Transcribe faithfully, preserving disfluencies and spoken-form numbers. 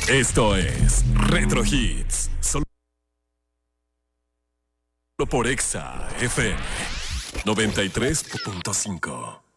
Esto es Retro Hits. Solo por Exa F M noventa y tres punto cinco.